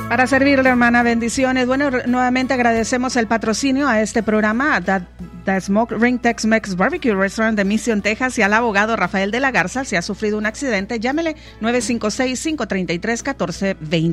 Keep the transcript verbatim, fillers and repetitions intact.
Para servirle, hermana, bendiciones. Bueno, nuevamente agradecemos el patrocinio a este programa, a The Smoke Ring Tex-Mex Barbecue Restaurant de Mission, Texas, y al abogado Rafael de la Garza. Si ha sufrido un accidente, llámele nueve cinco seis, cinco tres tres, uno cuatro dos cero.